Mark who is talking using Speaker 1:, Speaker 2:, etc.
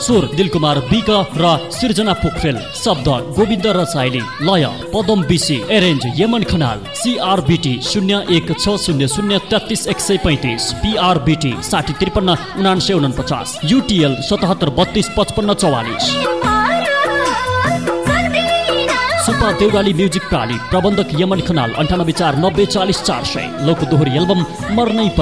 Speaker 1: स्वर दिलकुमार बिक र सृजना पोखरेल, शब्द गोविन्द रसाइली, लय Padam BC, arrange Yemen Khanal, CRBT 0160033135, PRBT 60539949, UTL 77325544। सुपा देउराली म्युजिक प्राली, प्रबन्धक यमन खनाल, 9849040400। लोकदोहोरी एल्बम मर्नै